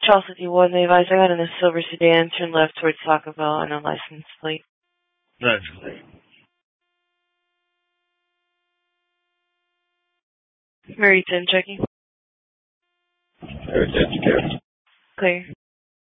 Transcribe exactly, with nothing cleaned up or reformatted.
Charles fifty-one, the advisor, I got in a silver sedan, turned left towards Soccerville on a license plate. That's great. Mary ten checking. Mary ten, clear. Clear.